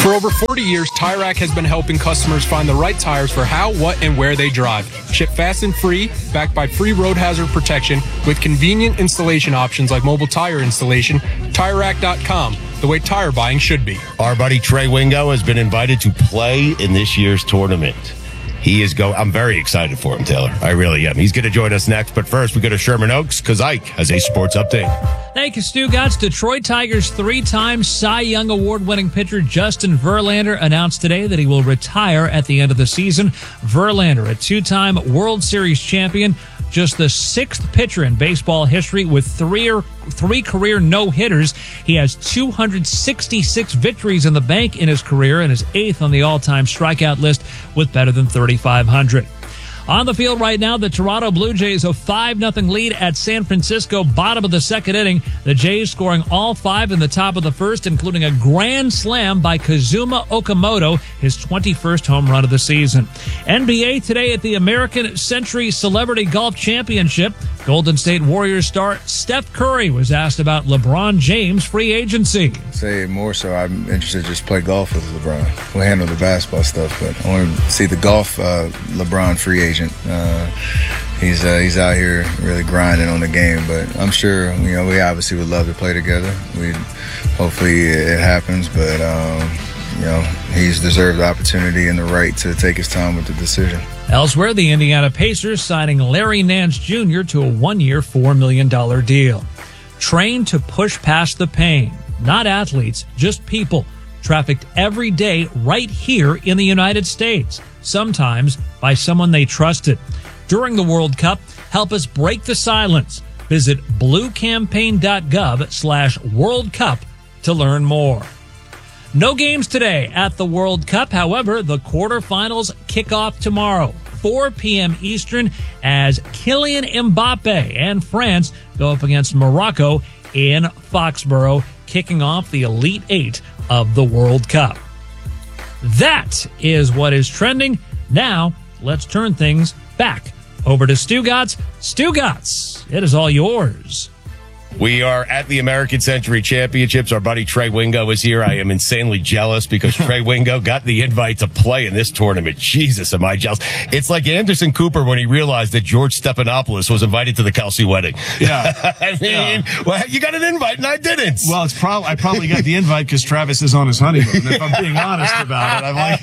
For over 40 years, Tire Rack has been helping customers find the right tires for how, what, and where they drive. Ship fast and free, backed by free road hazard protection, with convenient installation options like mobile tire installation. TireRack.com, the way tire buying should be. Our buddy Trey Wingo has been invited to play in this year's tournament. He is I'm very excited for him, Taylor. I really am. He's going to join us next. But first, we go to Sherman Oaks because Ike has a sports update. Thank you, Stu Gatz. Detroit Tigers three-time Cy Young Award-winning pitcher Justin Verlander announced today that he will retire at the end of the season. Verlander, a two-time World Series champion, just the sixth pitcher in baseball history with three career no-hitters. He has 266 victories in the bank in his career and is eighth on the all-time strikeout list with better than 3,500. On the field right now, the Toronto Blue Jays a 5-0 lead at San Francisco, bottom of the second inning. The Jays scoring all five in the top of the first, including a grand slam by Kazuma Okamoto, his 21st home run of the season. NBA today at the American Century Celebrity Golf Championship. Golden State Warriors star Steph Curry was asked about LeBron James' free agency. Say more so, I'm interested to just play golf with LeBron. We'll handle the basketball stuff, but I want to see the golf LeBron free agent. He's out here really grinding on the game, but I'm sure we obviously would love to play together. Hopefully it happens, but he's deserved the opportunity and the right to take his time with the decision. Elsewhere, the Indiana Pacers signing Larry Nance Jr. to a one-year, $4 million deal. Trained to push past the pain. Not athletes, just people. Trafficked every day right here in the United States. Sometimes by someone they trusted. During the World Cup, help us break the silence. Visit bluecampaign.gov/World Cup to learn more. No games today at the World Cup. However, the quarterfinals kick off tomorrow, 4 p.m. Eastern, as Kylian Mbappe and France go up against Morocco in Foxborough, kicking off the Elite Eight of the World Cup. That is what is trending. Now, let's turn things back over to Stu Gatz. Stu Gatz, it is all yours. We are at the American Century Championships. Our buddy Trey Wingo is here. I am insanely jealous because Trey Wingo got the invite to play in this tournament. Jesus, am I jealous. It's like Anderson Cooper when he realized that George Stephanopoulos was invited to the Kelsey wedding. Yeah. Well, you got an invite and I didn't. Well, I probably got the invite because Travis is on his honeymoon. If I'm being honest about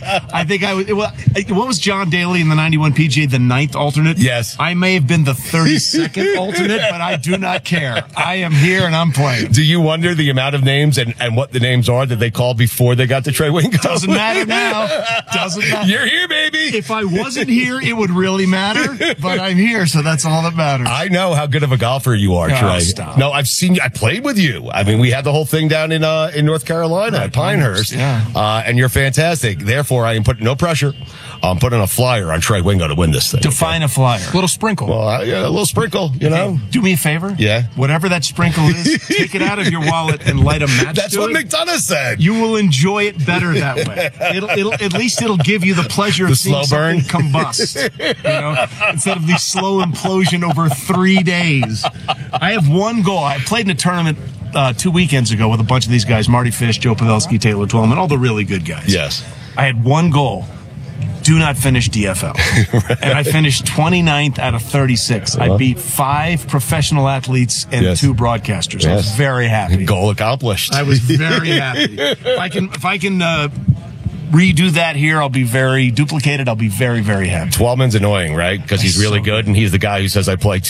it, what was John Daly in the 91 PGA, the ninth alternate? Yes. I may have been the 32nd alternate, but I do not care. I am here and I'm playing. Do you wonder the amount of names and what the names are that they called before they got to Trey Wingo? Doesn't matter now. Doesn't matter. You're here, baby. If I wasn't here, it would really matter, but I'm here, so that's all that matters. I know how good of a golfer you are, Trey. Stop. No, I've seen you. I played with you. I mean, we had the whole thing down in North Carolina at Pinehurst. Yeah. And you're fantastic. Therefore, I am putting no pressure. I'm putting a flyer on Trey Wingo to win this thing. Define a flyer. A little sprinkle. Well, a little sprinkle, you know. Do me a favor. Yeah. Whatever that sprinkle is, take it out of your wallet and light a match. That's what McDonough said. You will enjoy it better that way. It'll give you the pleasure of seeing slow burn combust. Instead of the slow implosion over 3 days. I have one goal. I played in a tournament 2 weekends ago with a bunch of these guys: Marty Fish, Joe Pavelski, Taylor Twellman, all the really good guys. Yes. I had one goal. Do not finish DFL. Right. And I finished 29th out of 36. I beat 5 professional athletes and 2 broadcasters. Yes. I was very happy. Goal accomplished. I was very happy. If I can redo that here, I'll be very duplicated. I'll be very, very happy. Twellman's annoying, right? Because he's really good, and he's the guy who says, I played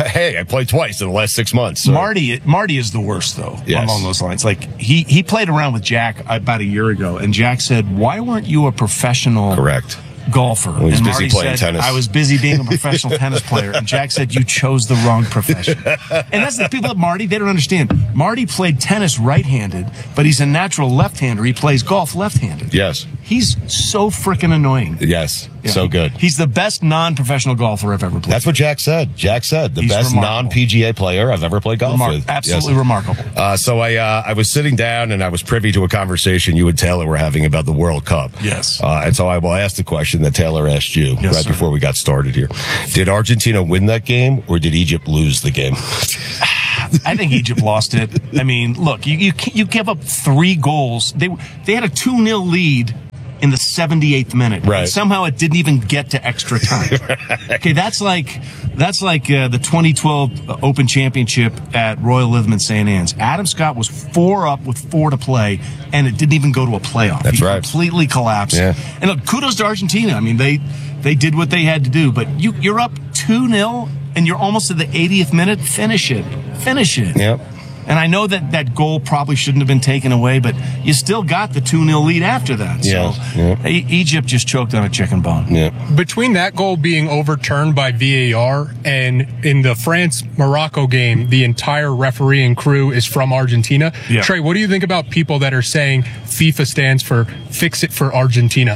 twice in the last 6 months. So. Marty is the worst, though, yes. Along those lines. Like, he played around with Jack about a year ago, and Jack said, why weren't you a professional golfer? Well, he's and busy Marty playing said, tennis. I was busy being a professional tennis player. And Jack said, you chose the wrong profession. And that's the people at Marty, they don't understand. Marty played tennis right-handed, but he's a natural left-hander. He plays golf left-handed. Yes. He's so freaking annoying. Yes. Yeah. So good. He's the best non-professional golfer I've ever played. That's what Jack said. Jack said the best non-PGA player I've ever played golf with. Absolutely remarkable. So I was sitting down and I was privy to a conversation you and Taylor were having about the World Cup. Yes. And so I will ask the question that Taylor asked you before we got started here. Did Argentina win that game or did Egypt lose the game? I think Egypt lost it. I mean, look, you give up 3 goals. They had a 2-0 lead in the 78th minute. Right. And somehow it didn't even get to extra time. Okay, that's like the 2012 Open Championship at Royal Lytham St. Anne's. Adam Scott was 4 up with 4 to play, and it didn't even go to a playoff. That's he right. Completely collapsed. Yeah. And look, kudos to Argentina. I mean, they did what they had to do, but you're up 2-0 and you're almost at the 80th minute. Finish it. Yep. And I know that goal probably shouldn't have been taken away, but you still got the 2-0 lead after that. Yeah, So yeah. Egypt just choked on a chicken bone. Yeah. Between that goal being overturned by VAR and in the France-Morocco game, the entire refereeing crew is from Argentina. Yeah. Trey, what do you think about people that are saying FIFA stands for Fix It for Argentina?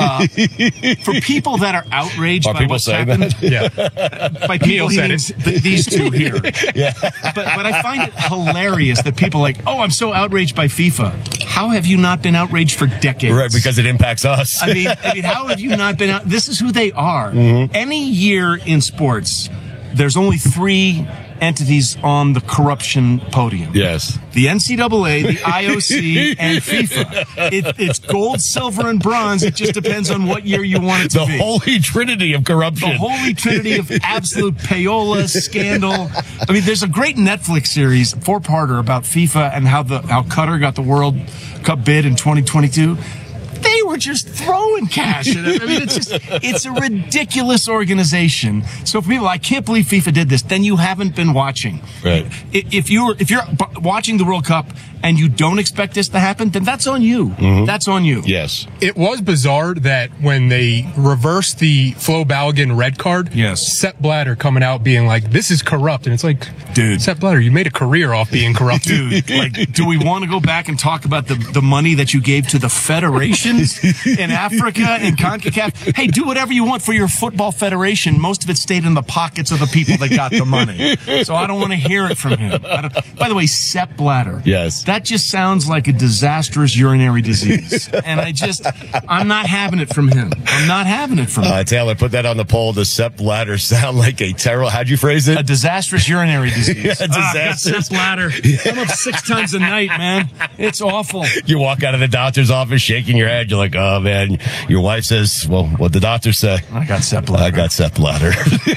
For people that are outraged Are by people what's saying happened, Yeah. by people Neil said hitting these two here. Yeah. But I find it hilarious that people are like, oh, I'm so outraged by FIFA. How have you not been outraged for decades? Right, because it impacts us. I mean, how have you not been out? This is who they are. Mm-hmm. Any year in sports, there's only 3 entities on the corruption podium. Yes. The NCAA, the IOC, and FIFA. It's gold, silver, and bronze. It just depends on what year you want it to The be. holy trinity of corruption. The holy trinity of absolute payola, scandal. I mean, there's a great Netflix series, 4-parter, about FIFA and how Qatar got the World Cup bid in 2022. They were just throwing cash at it. I mean, it's a ridiculous organization. So for people, I can't believe FIFA did this, then you haven't been watching. Right. If you're watching the World Cup and you don't expect this to happen, then that's on you. Mm-hmm. That's on you. Yes. It was bizarre that when they reversed the Flo Balogun red card, Yes. Sepp Blatter coming out being like, this is corrupt. And it's like, Dude. Sepp Blatter, you made a career off being corrupt. Dude, like, do we want to go back and talk about the money that you gave to the federations in Africa and CONCACAF? Hey, do whatever you want for your football federation. Most of it stayed in the pockets of the people that got the money. So I don't want to hear it from him. By the way, Sepp Blatter. Yes. That just sounds like a disastrous urinary disease. And I'm not having it from him. I'm not having it from him. Taylor, put that on the poll. Does Sepp Blatter sound like a terrible, how'd you phrase it? A disastrous urinary disease. Yeah, disastrous. I've got Sepp Blatter. I'm up 6 times a night, man. It's awful. You walk out of the doctor's office shaking your head. You're like, oh, man. Your wife says, well, what'd the doctor say? I got Sepp Blatter. I got Sepp Blatter.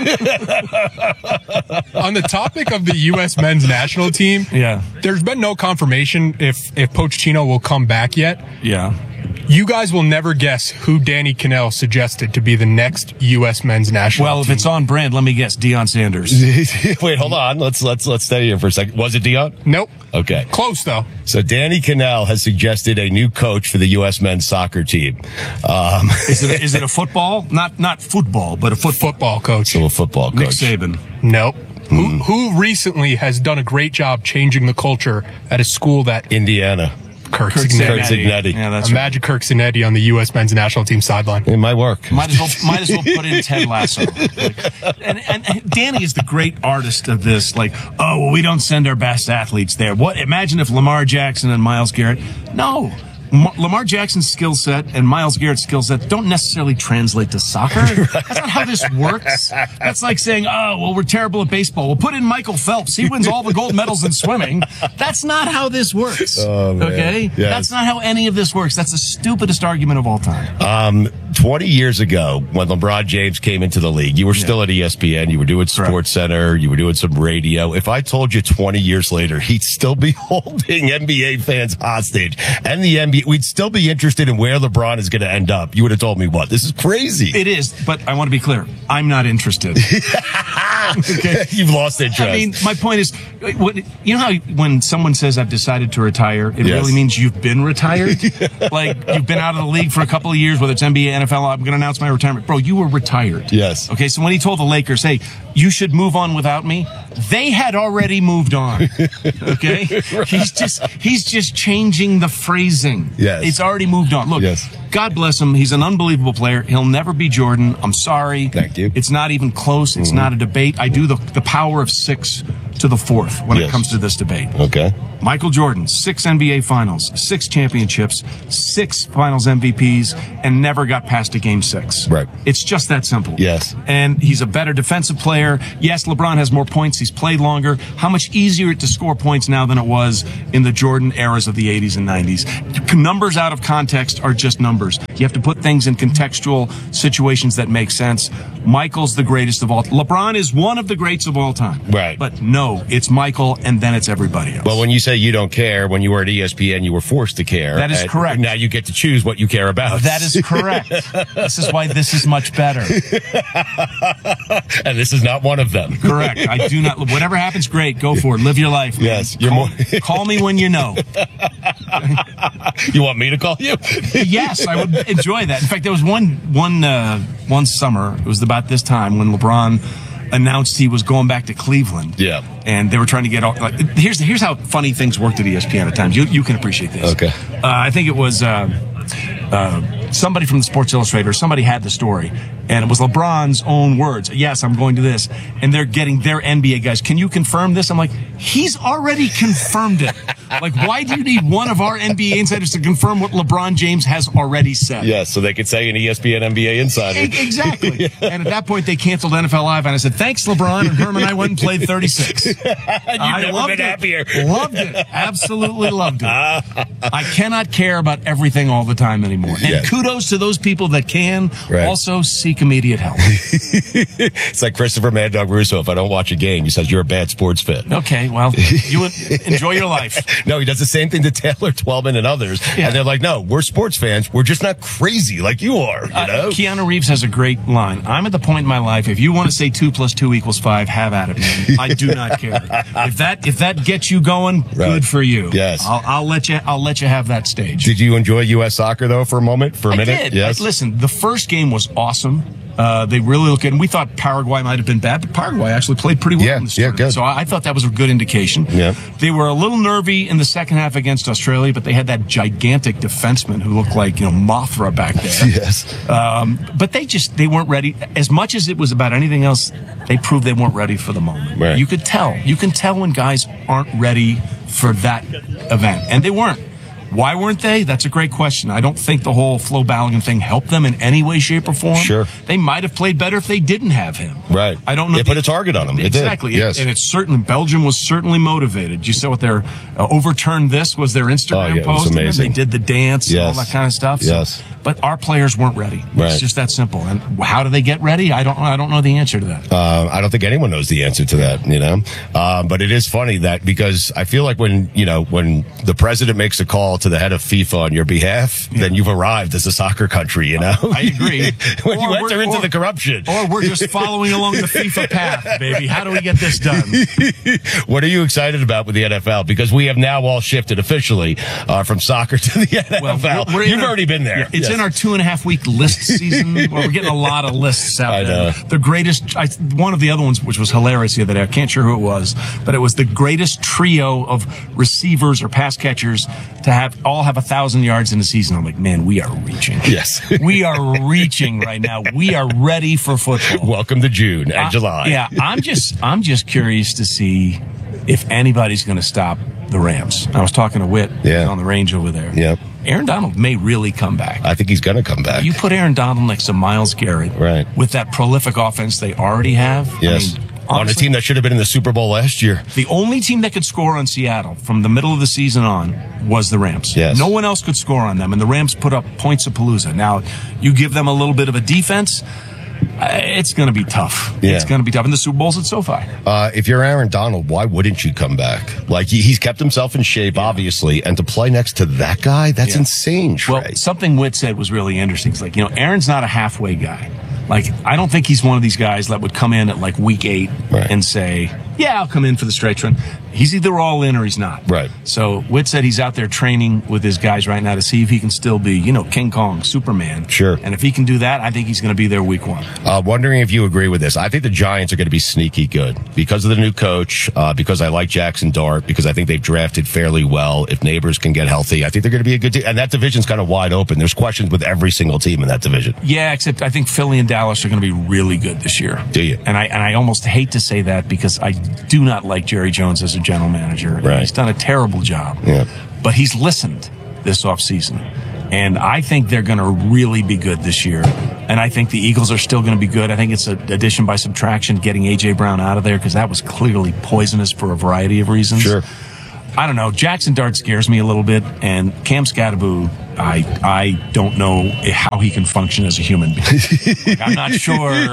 On the topic of the U.S. men's national team, Yeah. there's been no confirmation if Pochettino will come back yet. Yeah. You guys will never guess who Danny Cannell suggested to be the next U.S. men's national Well, team. if it's on brand, let me guess, Deion Sanders. Wait, hold on. Let's stay here for a second. Was it Dion? Nope. Okay. Close, though. So Danny Cannell has suggested a new coach for the U.S. men's soccer team. Is it a football? Not football, but a Football coach. So a football coach. Nick Saban. Nope. Who recently has done a great job changing the culture at a school that Indiana. Kirk Kirk Cignetti. Cignetti. Yeah, that's right. Imagine Kirk Cignetti on the U.S. men's national team sideline. It might work. Might as well put in Ted Lasso. And Danny is the great artist of this. Like, oh, well, we don't send our best athletes there. What? Imagine if Lamar Jackson and Myles Garrett. No. Lamar Jackson's skill set and Myles Garrett's skill set don't necessarily translate to soccer. That's not how this works. That's like saying, oh, well, we're terrible at baseball. We'll put in Michael Phelps. He wins all the gold medals in swimming. That's not how this works. Oh, man. Okay? Yes. That's not how any of this works. That's the stupidest argument of all time. 20 years ago, when LeBron James came into the league, you were still at ESPN. You were doing Sports Center. You were doing some radio. If I told you 20 years later, he'd still be holding NBA fans hostage and the NBA, we'd still be interested in where LeBron is going to end up. You would have told me what? This is crazy. It is, but I want to be clear. I'm not interested. Okay. You've lost interest. I mean, my point is, you know how when someone says I've decided to retire, it Yes. really means you've been retired? Like, you've been out of the league for a couple of years, whether it's NBA, NFL, I'm going to announce my retirement. Bro, you were retired. Yes. Okay, so when he told the Lakers, hey, you should move on without me, they had already moved on. Okay? He's just changing the phrasing. Yes. It's already moved on. Look, Yes. God bless him. He's an unbelievable player. He'll never be Jordan. I'm sorry. Thank you. It's not even close. It's not a debate. I do the power of 6 to the fourth when it Yes. comes to this debate. Okay. Michael Jordan, 6 NBA finals, 6 championships, 6 finals MVPs, and never got past a game 6. Right. It's just that simple. Yes. And he's a better defensive player. Yes, LeBron has more points. He's played longer. How much easier to score points now than it was in the Jordan eras of the 80s and 90s. Numbers out of context are just numbers. You have to put things in contextual situations that make sense. Michael's the greatest of all. LeBron is one of the greats of all time. Right. But no, it's Michael, and then it's everybody else. Well, when you say you don't care, when you were at ESPN, you were forced to care. That is And correct. Now you get to choose what you care about. That is correct. This is why this is much better. And this is not one of them. Correct. I do not. Whatever happens, great. Go for it. Live your life. Man. Yes, you're Call me when you know. You want me to call you? Yes, I would enjoy that. In fact, there was one summer. It was about this time when LeBron announced he was going back to Cleveland. Yeah. And they were trying to get all. Like, here's how funny things worked at ESPN at times. You can appreciate this. Okay. I think it was somebody from the Sports Illustrated. Somebody had the story, and it was LeBron's own words. Yes, I'm going to this, and they're getting their NBA guys. Can you confirm this? I'm like, he's already confirmed it. Like, why do you need one of our NBA insiders to confirm what LeBron James has already said? Yes, so they could say an ESPN NBA insider. Exactly. And at that point, they canceled NFL Live, and I said, thanks, LeBron. And Herm and I went and played 36. You've never been happier. Loved it. Absolutely loved it. I cannot care about everything all the time anymore. And Yeah. kudos to those people that can. Right. Also, seek immediate help. It's like Christopher Mad Dog Russo. If I don't watch a game, he says you're a bad sports fan. Okay, well, you enjoy your life. No, he does the same thing to Taylor Twellman and others. Yeah. And they're like, no, we're sports fans. We're just not crazy like you are. You know? Keanu Reeves has a great line. I'm at the point in my life, if you want to say 2 + 2 = 5, have at it, man. I do not care. If that gets you going, good for you. Yes. I'll let you have that stage. Did you enjoy U.S. soccer, though, for a moment? For a minute? I did. Yes. Listen, the first game was awesome. They really look good. And we thought Paraguay might have been bad, but Paraguay actually played pretty well in the tournament. good. So I thought that was a good indication. Yeah. They were a little nervy in the second half against Australia, but they had that gigantic defenseman who looked like, Mothra back there. Yes. But they weren't ready. As much as it was about anything else, they proved they weren't ready for the moment. Right. You could tell. You can tell when guys aren't ready for that event. And they weren't. Why weren't they? That's a great question. I don't think the whole Flo Balogun thing helped them in any way, shape, or form. Sure. They might have played better if they didn't have him. Right. I don't know. They put a target on him. It did. Exactly. Yes. And it's certainly, Belgium was certainly motivated. You saw what their overturned this was their Instagram it was post. And amazing. they did the dance and all Yes. that kind of stuff. So- Yes. But our players weren't ready. Right. It's just that simple. And how do they get ready? I don't know the answer to that. I don't think anyone knows the answer to that, But it is funny that because I feel like when the president makes a call to the head of FIFA on your behalf, then you've arrived as a soccer country, I agree. when Or you we're- enter into or- the corruption. Or we're just following along the FIFA path, baby. How do we get this done? What are you excited about with the NFL? Because we have now all shifted officially from soccer to the NFL. we're in You've our- already been there. Yeah, it's Yes. in our 2.5 week list season where we're getting a lot of lists out I there. know. The greatest, one of the other ones, which was hilarious the other day, I can't sure who it was, but it was the greatest trio of receivers or pass catchers to all have 1,000 yards in a season. I'm like, man, we are reaching. Yes. We are reaching right now. We are ready for football. Welcome to June and July. Yeah, I'm just curious to see if anybody's going to stop the Rams. I was talking to Whit on the range over there. Yep. Aaron Donald may really come back. I think he's going to come back. You put Aaron Donald next to Myles Garrett, Right. with that prolific offense they already have. Yes. I mean, On a honestly, team that should have been in the Super Bowl last year. the only team that could score on Seattle from the middle of the season on was the Rams. Yes. No one else could score on them, and the Rams put up points of Palooza. Now, you give them a little bit of a defense, it's going to be tough. Yeah. It's going to be tough. And the Super Bowl's at SoFi. If you're Aaron Donald, why wouldn't you come back? Like, he's kept himself in shape, obviously, and to play next to that guy, that's insane, Trey. Well, something Whit said was really interesting. It's like, Aaron's not a halfway guy. Like, I don't think he's one of these guys that would come in at like week 8 and say, yeah, I'll come in for the stretch run. He's either all in or he's not. Right. So Whit said he's out there training with his guys right now to see if he can still be, King Kong, Superman. Sure. And if he can do that, I think he's going to be there week 1. Wondering if you agree with this. I think the Giants are going to be sneaky good because of the new coach, because I like Jackson Dart, because I think they've drafted fairly well. If Neighbors can get healthy, I think they're going to be a good team. And that division's kind of wide open. There's questions with every single team in that division. Yeah, except I think Philly and Dallas are going to be really good this year. Do you? And I almost hate to say that because I do not like Jerry Jones as a general manager. Right. He's done a terrible job. Yeah. But he's listened this offseason. And I think they're going to really be good this year. And I think the Eagles are still going to be good. I think it's an addition by subtraction, getting A.J. Brown out of there, because that was clearly poisonous for a variety of reasons. Sure. I don't know. Jackson Dart scares me a little bit, and Cam Scatterbo, I don't know how he can function as a human being. Like, I'm not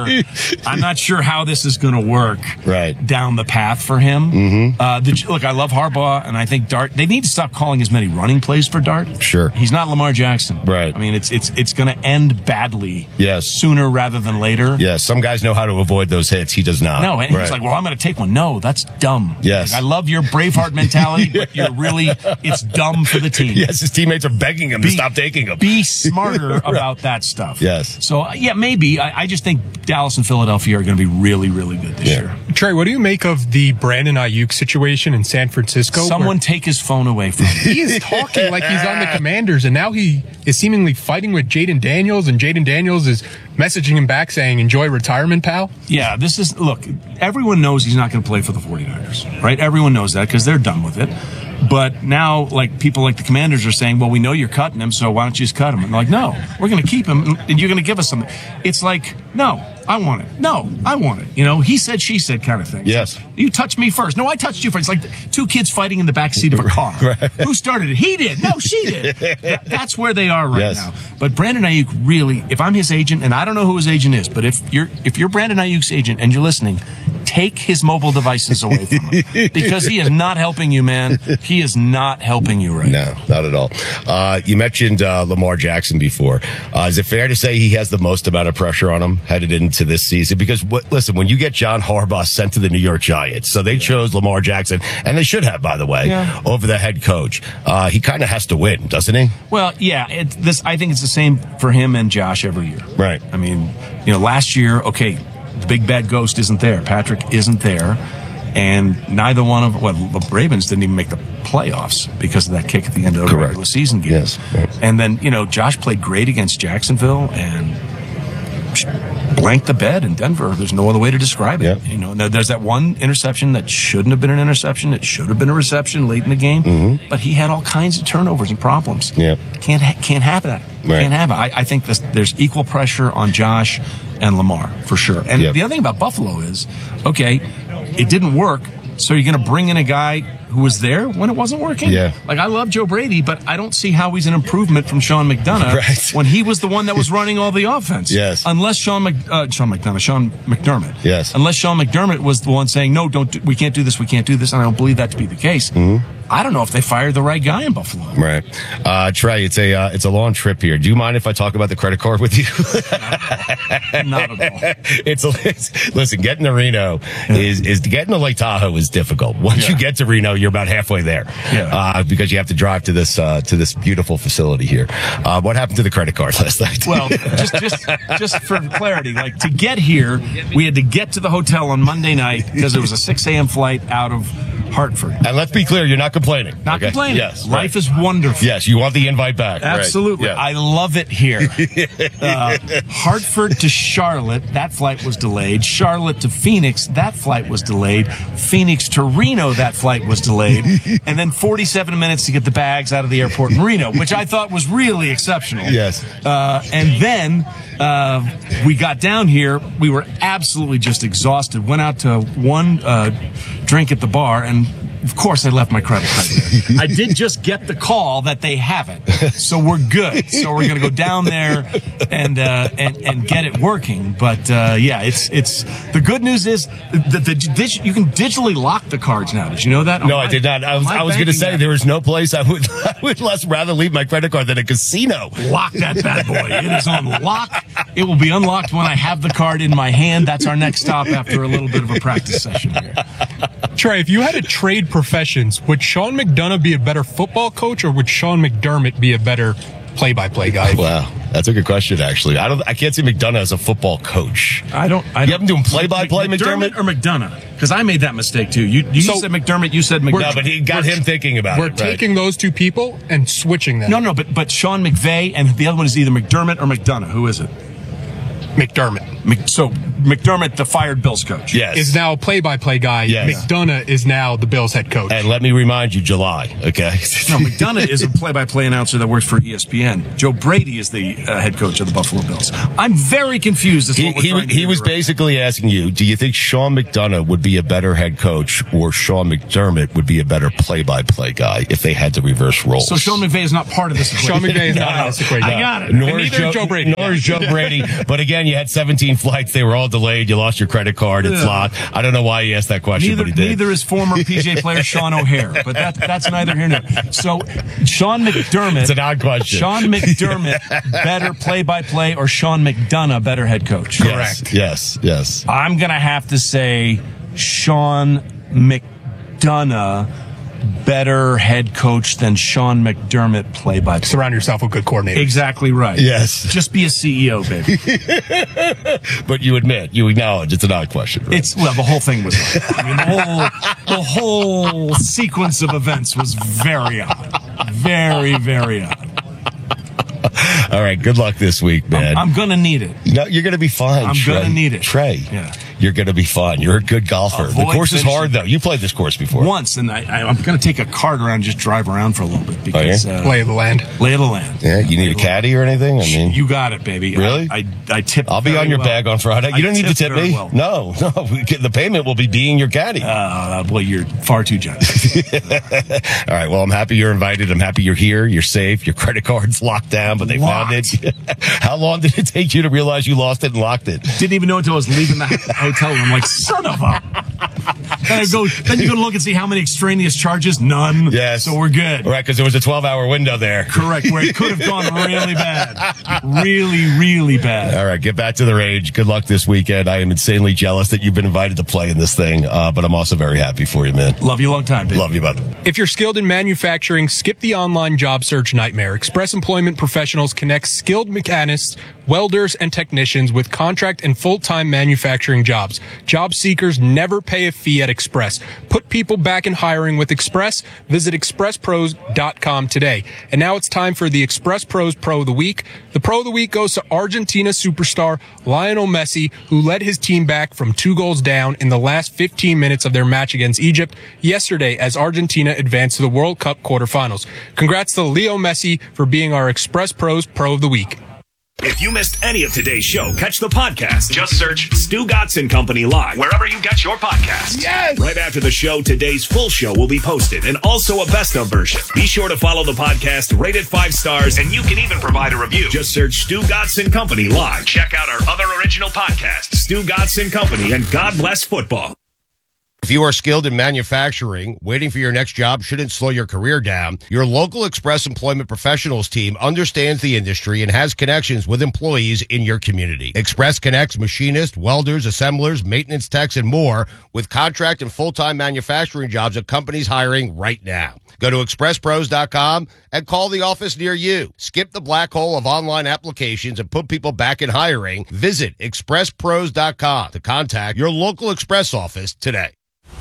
sure how this is going to work down the path for him. Mm-hmm. Look, I love Harbaugh, and I think Dart. They need to stop calling as many running plays for Dart. Sure, he's not Lamar Jackson. Right. I mean, it's going to end badly. Yes. Sooner rather than later. Yes. Some guys know how to avoid those hits. He does not. No, and he's like, well, I'm going to take one. No, that's dumb. Yes. Like, I love your Braveheart mentality, but it's dumb for the team. Yes, his teammates are begging him to stop taking them. Be smarter about that stuff. Yes. So, yeah, maybe. I just think Dallas and Philadelphia are going to be really, really good this year. Trey, what do you make of the Brandon Ayuk situation in San Francisco? Someone take his phone away from him. He is talking like he's on the Commanders, and now he is seemingly fighting with Jaden Daniels, and Jaden Daniels is messaging him back saying, enjoy retirement, pal. Yeah, look, everyone knows he's not going to play for the 49ers, right? Everyone knows that because they're done with it. But now, like, people like the Commanders are saying, well, we know you're cutting him, so why don't you just cut him? And they're like, no, we're going to keep him, and you're going to give us something. It's like, no, I want it. No, I want it. You know, he said, she said kind of thing. Yes. You touched me first. No, I touched you first. It's like two kids fighting in the back seat of a car. Right. Who started it? He did. No, she did. That's where they are right now. But Brandon Ayuk really, if I'm his agent, and I don't know who his agent is, but if you're Brandon Ayuk's agent and you're listening, take his mobile devices away from him because he is not helping you, man. He is not helping you right now. No, not at all. You mentioned Lamar Jackson before. Is it fair to say he has the most amount of pressure on him headed into this season? Because, listen, when you get John Harbaugh sent to the New York Giants, so they chose Lamar Jackson, and they should have, by the way, over the head coach. He kind of has to win, doesn't he? Well, yeah. I think it's the same for him and Josh every year. Right. I mean, last year, okay, the big bad ghost isn't there. Patrick isn't there. And neither one of the Ravens didn't even make the playoffs because of that kick at the end of the regular season game. Yes. And then, Josh played great against Jacksonville and blanked the bed in Denver. There's no other way to describe it. Now there's that one interception that shouldn't have been an interception. It should have been a reception late in the game. Mm-hmm. But he had all kinds of turnovers and problems. Yeah. Can't have that. Right. Can't have it. I think there's equal pressure on Josh and Lamar for sure. And the other thing about Buffalo is, okay, it didn't work, so you're going to bring in a guy who was there when it wasn't working? Yeah. Like, I love Joe Brady, but I don't see how he's an improvement from Sean McDonough when he was the one that was running all the offense. Yes. Unless Sean McDermott. Yes. Unless Sean McDermott was the one saying, no, we can't do this, and I don't believe that to be the case. Mm-hmm. I don't know if they fired the right guy in Buffalo. Right. Trey, it's a long trip here. Do you mind if I talk about the credit card with you? Not at all. Listen, getting to Reno is getting to Lake Tahoe is difficult. Once you get to Reno, you're about halfway there. Yeah. Because you have to drive to this beautiful facility here. What happened to the credit card last night? Well, just for clarity, like, to get here, we had to get to the hotel on Monday night because it was a 6 a.m. flight out of Hartford. And let's be clear, you're not complaining. Not complaining. Yes. Life is wonderful. Yes, you want the invite back. Absolutely. Right. Yeah. I love it here. Hartford to Charlotte, that flight was delayed. Charlotte to Phoenix, that flight was delayed. Phoenix to Reno, that flight was delayed. And then 47 minutes to get the bags out of the airport in Reno, which I thought was really exceptional. Yes. And then we got down here. We were absolutely just exhausted. Went out to one drink at the bar, and of course I left my credit card there. I did just get the call that they have it, so we're good. So we're going to go down there and get it working. But it's the good news is that you can digitally lock the cards now. Did you know that? No, I did not. I was going to say there is no place I would less rather leave my credit card than a casino. Lock that bad boy. It is on lock. It will be unlocked when I have the card in my hand. That's our next stop after a little bit of a practice session here. Trey, if you had to trade professions, would Sean McDonough be a better football coach, or would Sean McDermott be a better play-by-play guy? Wow, that's a good question. Actually, I can't see McDonough as a football coach. You have him doing play-by-play, McDermott or McDonough? Because I made that mistake too. You said McDermott, you said McDonough. No, but he got him thinking about it. We're taking those two people and switching them. No, but Sean McVay, and the other one is either McDermott or McDonough. Who is it? McDermott. So McDermott, the fired Bills coach. Yes. Is now a play-by-play guy. Yes. McDonough is now the Bills head coach. And let me remind you, July, okay? No, McDonough is a play-by-play announcer that works for ESPN. Joe Brady is the head coach of the Buffalo Bills. I'm very confused as to what we're trying to He do was right. basically asking you, do you think Sean McDonough would be a better head coach or Sean McDermott would be a better play-by-play guy if they had to reverse roles? So Sean McVay is not part of this equation. Sean McVay is not in this equation. I got it. Nor And is neither is Joe Brady. Nor is Joe Brady. But again, you had 17 flights. They were all delayed. You lost your credit card. It's locked. I don't know why he asked that question, but he did. Neither is former PJ player Sean O'Hare, but that's neither here nor there. So Sean McDermott. It's an odd question. Sean McDermott, better play-by-play, or Sean McDonough, better head coach? Correct. Yes. I'm going to have to say Sean McDonough, better head coach than Sean McDermott, play-by-play. Surround yourself with good coordinators. Exactly right. Yes. Just be a CEO, baby. But you acknowledge it's an odd question. Right? The whole thing was odd. I mean, the whole sequence of events was very odd. Very, very odd. All right. Good luck this week, man. I'm going to need it. No, you're going to be fine. I'm Trey. going to need it. Trey. Yeah. You're going to be fine. You're a good golfer. The Avoid course is finishing. hard, though. You played this course before. Once, and I'm going to take a cart around and just drive around for a little bit because Lay of the land. lay of the land. Yeah. You need a caddy or anything? I mean, You got it, baby. Really? I tip. I'll be very on your well. bag on Friday. You don't need to tip very me. well. No. The payment will be being your caddy. Well, you're far too generous. All right. Well, I'm happy you're invited. I'm happy you're here. You're safe. Your credit card's locked down, but they found it. How long did it take you to realize you lost it and locked it? Didn't even know until I was leaving the hotel room. I'm like, son of a. Then you go look and see how many extraneous charges. None. Yes. So we're good. All right, because there was a 12-hour window there. Correct. Where it could have gone really bad. Really, really bad. All right, get back to the range. Good luck this weekend. I am insanely jealous that you've been invited to play in this thing, but I'm also very happy for you, man. Love you a long time, baby. Love you, bud. If you're skilled in manufacturing, skip the online job search nightmare. Express Employment Professionals connects skilled mechanists, welders, and technicians with contract and full-time manufacturing jobs. Job seekers never pay a fee at Express. Put people back in hiring with Express. Visit expresspros.com today. And now it's time for the Express Pros Pro of the Week. The Pro of the Week goes to Argentina superstar Lionel Messi, who led his team back from 2 goals down in the last 15 minutes of their match against Egypt yesterday as Argentina advanced to the World Cup quarterfinals. Congrats to Leo Messi for being our Express Pros Pro of the Week. If you missed any of today's show, catch the podcast. Just search Stu Gotson Company Live wherever you get your podcasts. Yes! Right after the show, today's full show will be posted and also a best of version. Be sure to follow the podcast, rate it 5 stars, and you can even provide a review. Just search Stu Gotson Company Live. Check out our other original podcasts, Stu Gotson Company and God Bless Football. If you are skilled in manufacturing, waiting for your next job shouldn't slow your career down. Your local Express Employment Professionals team understands the industry and has connections with employees in your community. Express connects machinists, welders, assemblers, maintenance techs, and more with contract and full-time manufacturing jobs at companies hiring right now. Go to expresspros.com and call the office near you. Skip the black hole of online applications and put people back in hiring. Visit expresspros.com to contact your local Express office today.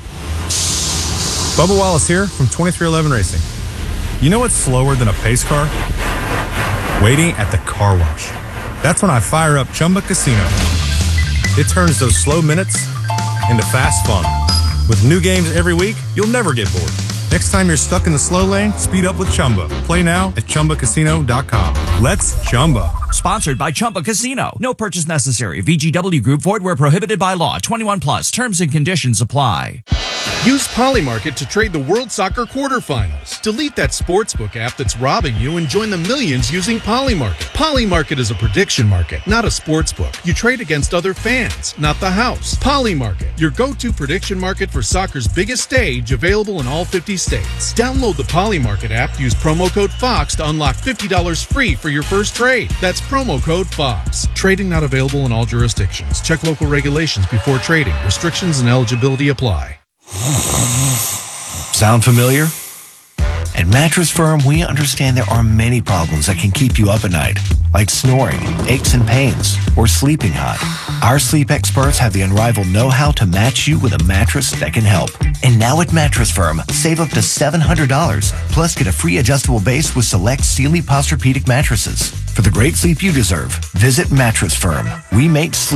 Bubba Wallace here from 2311 Racing. You know what's slower than a pace car? Waiting at the car wash. That's when I fire up Chumba Casino. It turns those slow minutes into fast fun. With new games every week, you'll never get bored. Next time you're stuck in the slow lane, speed up with Chumba. Play now at ChumbaCasino.com. Let's Chumba. Sponsored by Chumba Casino. No purchase necessary. VGW Group. Void where prohibited by law. 21 plus. Terms and conditions apply. Use Polymarket to trade the World Soccer quarterfinals. Delete that sportsbook app that's robbing you and join the millions using Polymarket. Polymarket is a prediction market, not a sportsbook. You trade against other fans, not the house. Polymarket, your go-to prediction market for soccer's biggest stage, available in all 50 states. Download the Polymarket app, use promo code FOX to unlock $50 free for your first trade. That's promo code FOX. Trading not available in all jurisdictions. Check local regulations before trading. Restrictions and eligibility apply. Sound familiar? At Mattress Firm, we understand there are many problems that can keep you up at night, like snoring, aches and pains, or sleeping hot. Our sleep experts have the unrivaled know-how to match you with a mattress that can help. And now at Mattress Firm, save up to $700, plus get a free adjustable base with select Sealy Posturepedic mattresses. For the great sleep you deserve, visit Mattress Firm. We make sleep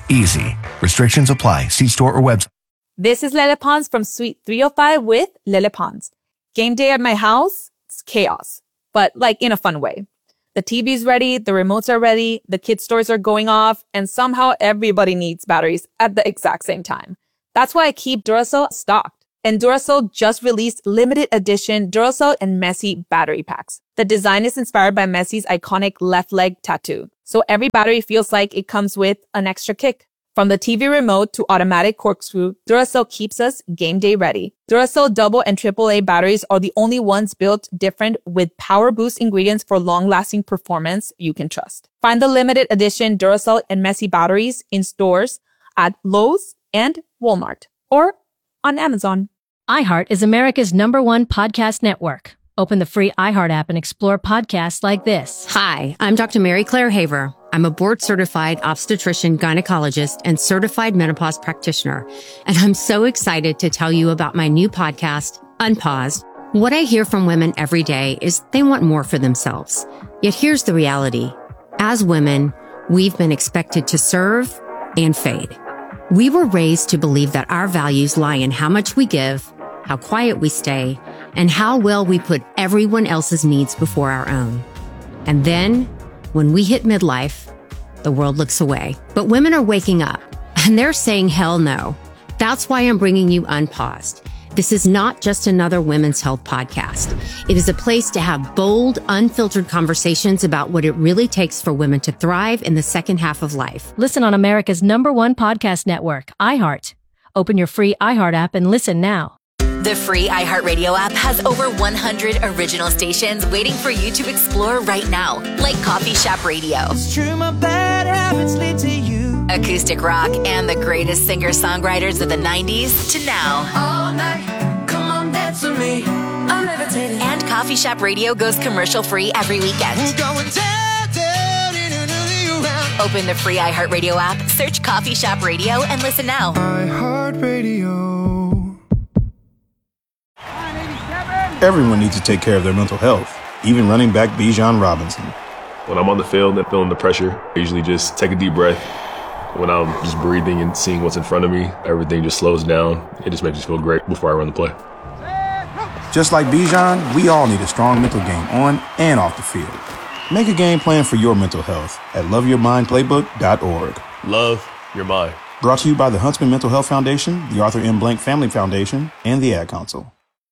Easy. Restrictions apply. See store or website. This is Lele Pons from Suite 305 with Lele Pons. Game day at my house, it's chaos, but like in a fun way. The TV's ready, the remotes are ready, the kids' toys are going off, and somehow everybody needs batteries at the exact same time. That's why I keep Duracell stocked. And Duracell just released limited edition Duracell and Messi battery packs. The design is inspired by Messi's iconic left leg tattoo. So every battery feels like it comes with an extra kick. From the TV remote to automatic corkscrew, Duracell keeps us game day ready. Duracell double and AAA batteries are the only ones built different with power boost ingredients for long-lasting performance you can trust. Find the limited edition Duracell and Messi batteries in stores at Lowe's and Walmart or on Amazon. iHeart is America's #1 podcast network. Open the free iHeart app and explore podcasts like this. Hi, I'm Dr. Mary Claire Haver. I'm a board-certified obstetrician, gynecologist, and certified menopause practitioner. And I'm so excited to tell you about my new podcast, Unpaused. What I hear from women every day is they want more for themselves. Yet here's the reality. As women, we've been expected to serve and fade. We were raised to believe that our values lie in how much we give, how quiet we stay, and how well we put everyone else's needs before our own. And then, when we hit midlife, the world looks away. But women are waking up, and they're saying hell no. That's why I'm bringing you Unpaused. This is not just another women's health podcast. It is a place to have bold, unfiltered conversations about what it really takes for women to thrive in the second half of life. Listen on America's #1 podcast network, iHeart. Open your free iHeart app and listen now. The free iHeartRadio app has over 100 original stations waiting for you to explore right now, like Coffee Shop Radio, It's true, my bad habits lead to you. acoustic rock, and the greatest singer-songwriters of the 90s to now. All night, come on, dance with me. I'm levitating. And Coffee Shop Radio goes commercial-free every weekend. We're going down, down, in another round. Open the free iHeartRadio app, search Coffee Shop Radio, and listen now. iHeartRadio. Everyone needs to take care of their mental health, even running back Bijan Robinson. When I'm on the field and feeling the pressure, I usually just take a deep breath. When I'm just breathing and seeing what's in front of me, everything just slows down. It just makes me feel great before I run the play. Just like Bijan, we all need a strong mental game on and off the field. Make a game plan for your mental health at loveyourmindplaybook.org. Love your mind. Brought to you by the Huntsman Mental Health Foundation, the Arthur M. Blank Family Foundation, and the Ad Council.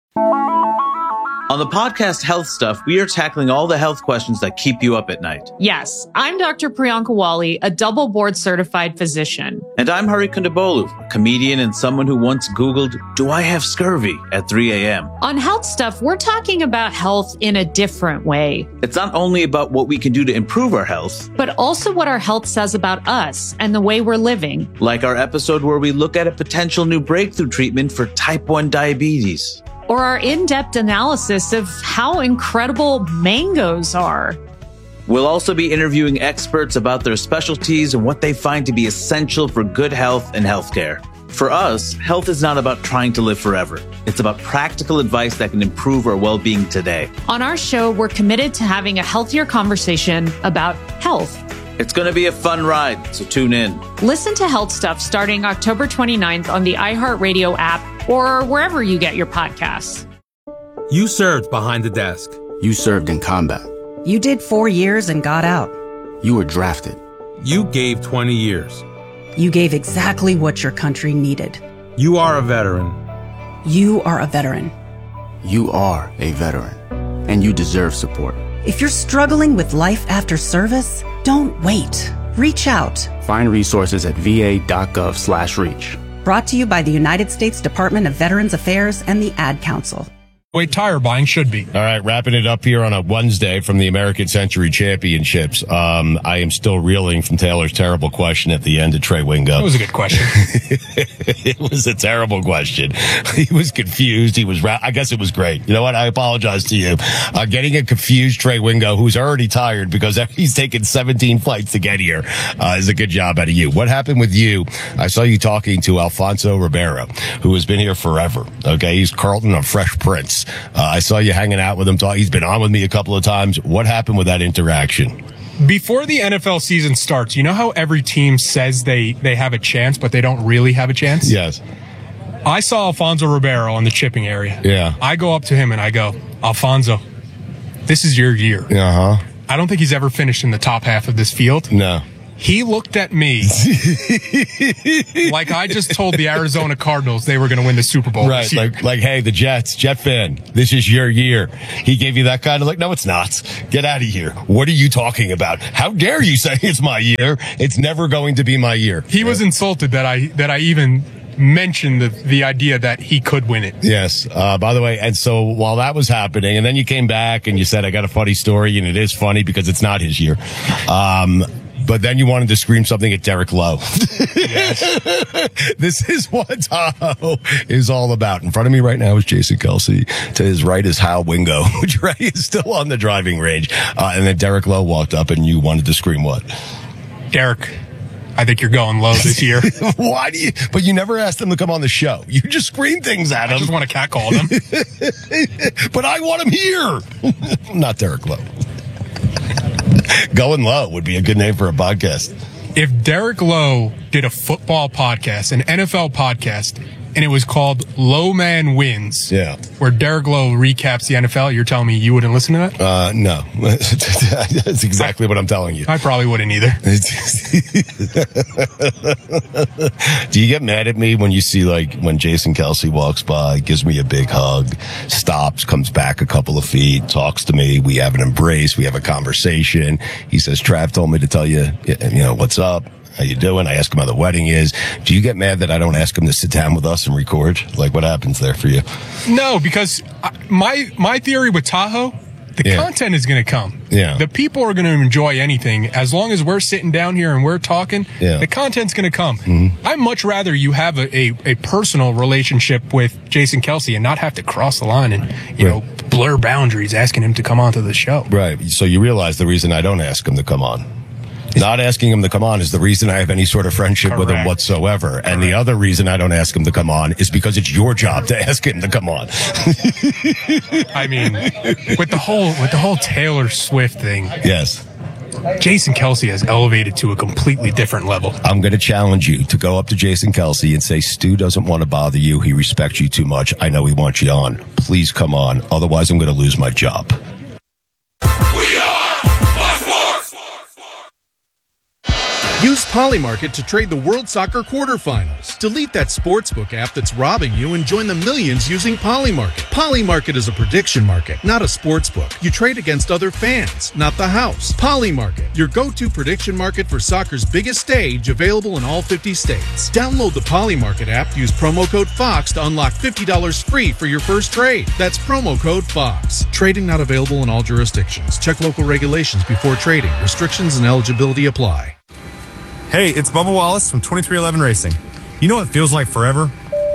On the podcast Health Stuff, we are tackling all the health questions that keep you up at night. Yes, I'm Dr. Priyanka Wali, a double board certified physician. And I'm Hari Kondabolu, a comedian and someone who once Googled, "Do I have scurvy?" at 3 a.m. On Health Stuff, we're talking about health in a different way. It's not only about what we can do to improve our health, but also what our health says about us and the way we're living. Like our episode where we look at a potential new breakthrough treatment for type 1 diabetes. Or our in-depth analysis of how incredible mangoes are. We'll also be interviewing experts about their specialties and what they find to be essential for good health and healthcare. For us, health is not about trying to live forever. It's about practical advice that can improve our well-being today. On our show, we're committed to having a healthier conversation about health. It's going to be a fun ride, so tune in. Listen to Health Stuff starting October 29th on the iHeartRadio app or wherever you get your podcasts. You served behind the desk. You served in combat. You did 4 years and got out. You were drafted. You gave 20 years. You gave exactly what your country needed. You are a veteran. You are a veteran. You are a veteran. And you deserve support. If you're struggling with life after service, don't wait. Reach out. Find resources at va.gov/reach. Brought to you by the United States Department of Veterans Affairs and the Ad Council. Way tire buying should be. All right, wrapping it up here on a Wednesday from the American Century Championships. I am still reeling from Taylor's terrible question at the end of Trey Wingo. That was a good question. It was a terrible question. He was confused. I guess it was great. You know what? I apologize to you. Getting a confused Trey Wingo, who's already tired because he's taken 17 flights to get here, is a good job out of you. What happened with you? I saw you talking to Alfonso Ribeiro, who has been here forever. Okay, he's Carlton on Fresh Prince. I saw you hanging out with him. He's been on with me a couple of times. What happened with that interaction? Before the NFL season starts, you know how every team says they have a chance, but they don't really have a chance? Yes. I saw Alfonso Ribeiro on the chipping area. Yeah. I go up to him and I go, Alfonso, this is your year. Uh-huh. I don't think he's ever finished in the top half of this field. No. He looked at me like I just told the Arizona Cardinals they were going to win the Super Bowl. Right, like, hey, the Jets, Jet fan, this is your year. He gave you that kind of no, it's not. Get out of here. What are you talking about? How dare you say it's my year? It's never going to be my year. He was insulted that I even mentioned the idea that he could win it. Yes. By the way, and so while that was happening, and then you came back and you said, I got a funny story, and it is funny because it's not his year. But then you wanted to scream something at Derek Lowe. Yes. This is what Tahoe is all about. In front of me right now is Jason Kelsey. To his right is Hal Wingo, which is still on the driving range. And then Derek Lowe walked up and you wanted to scream what? Derek, I think you're going low this year. Why do you? But you never asked him to come on the show. You just scream things at him. I just want to catcall him. But I want him here. Not Derek Lowe. Going Low would be a good name for a podcast. If Derek Lowe did a football podcast, an NFL podcast, and it was called Low Man Wins, where Derek Lowe recaps the NFL, you're telling me you wouldn't listen to that? No. That's exactly what I'm telling you. I probably wouldn't either. Do you get mad at me when you see, when Jason Kelsey walks by, gives me a big hug, stops, comes back a couple of feet, talks to me, we have an embrace, we have a conversation. He says, Trav told me to tell you, what's up? How you doing? I ask him how the wedding is. Do you get mad that I don't ask him to sit down with us and record? What happens there for you? No, because my theory with Tahoe, the content is going to come. Yeah. The people are going to enjoy anything. As long as we're sitting down here and we're talking, the content's going to come. Mm-hmm. I'd much rather you have a personal relationship with Jason Kelsey and not have to cross the line and, blur boundaries asking him to come onto the show. Right. So you realize the reason I don't ask him to come on. Not asking him to come on is the reason I have any sort of friendship with him whatsoever. Correct. And the other reason I don't ask him to come on is because it's your job to ask him to come on. I mean, with the whole Taylor Swift thing. Yes. Jason Kelsey has elevated to a completely different level. I'm going to challenge you to go up to Jason Kelsey and say, Stu doesn't want to bother you. He respects you too much. I know he wants you on. Please come on. Otherwise, I'm going to lose my job. Use Polymarket to trade the World Soccer quarterfinals. Delete that sportsbook app that's robbing you and join the millions using Polymarket. Polymarket is a prediction market, not a sportsbook. You trade against other fans, not the house. Polymarket, your go-to prediction market for soccer's biggest stage, available in all 50 states. Download the Polymarket app, use promo code FOX to unlock $50 free for your first trade. That's promo code FOX. Trading not available in all jurisdictions. Check local regulations before trading. Restrictions and eligibility apply. Hey, it's Bubba Wallace from 2311 Racing. You know what feels like forever?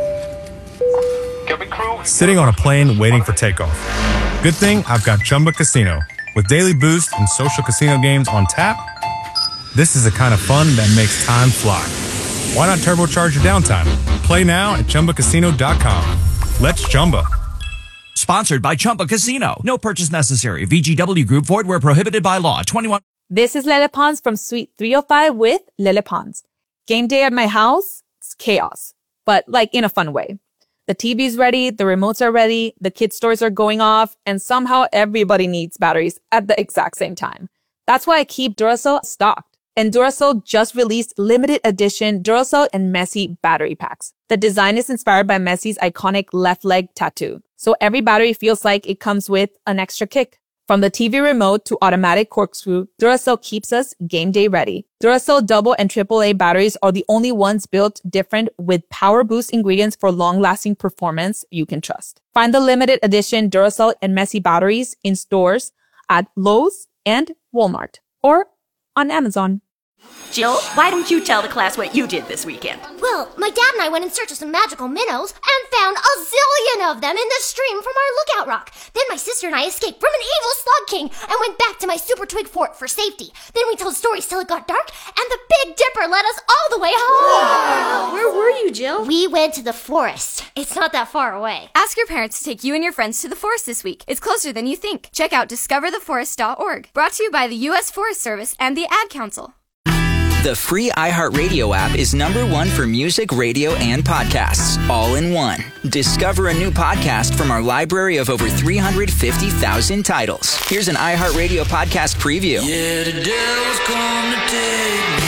Sitting on a plane waiting for takeoff. Good thing I've got Chumba Casino. With daily boost and social casino games on tap, this is the kind of fun that makes time fly. Why not turbocharge your downtime? Play now at ChumbaCasino.com. Let's Chumba. Sponsored by Chumba Casino. No purchase necessary. VGW Group. Void where prohibited by law. 21. This is Lele Pons from Suite 305 with Lele Pons. Game day at my house, it's chaos, but in a fun way. The TV's ready, the remotes are ready, the kids' toys are going off, and somehow everybody needs batteries at the exact same time. That's why I keep Duracell stocked. And Duracell just released limited edition Duracell and Messi battery packs. The design is inspired by Messi's iconic left leg tattoo, so every battery feels like it comes with an extra kick. From the TV remote to automatic corkscrew, Duracell keeps us game day ready. Duracell double and AAA batteries are the only ones built different with power boost ingredients for long-lasting performance you can trust. Find the limited edition Duracell and Messi batteries in stores at Lowe's and Walmart or on Amazon. Jill, why don't you tell the class what you did this weekend? Well, my dad and I went in search of some magical minnows and found a zillion of them in the stream from our lookout rock. Then my sister and I escaped from an evil slug king and went back to my super twig fort for safety. Then we told stories till it got dark, and the Big Dipper led us all the way home. Wow. Where were you, Jill? We went to the forest. It's not that far away. Ask your parents to take you and your friends to the forest this week. It's closer than you think. Check out discovertheforest.org. Brought to you by the U.S. Forest Service and the Ad Council. The free iHeartRadio app is #1 for music, radio, and podcasts, all in one. Discover a new podcast from our library of over 350,000 titles. Here's an iHeartRadio podcast preview. Yeah, the devil's come to take me.